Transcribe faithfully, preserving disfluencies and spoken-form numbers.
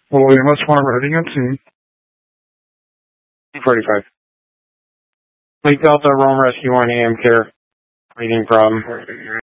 William S. one ready on scene. forty-five. Lake Delta, Rome Rescue one, A M care. Breathing problem.